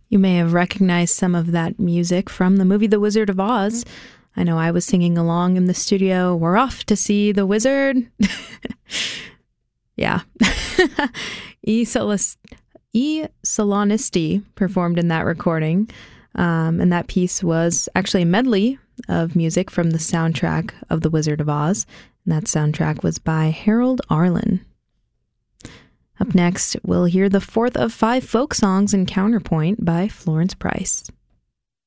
You may have recognized some of that music from the movie The Wizard of Oz. I know I was singing along in the studio. We're off to see the wizard. Yeah. E. Solanisti performed in that recording. And that piece was actually a medley of music from the soundtrack of The Wizard of Oz. And that soundtrack was by Harold Arlen. Up next, we'll hear the fourth of 5 folk songs in Counterpoint by Florence Price.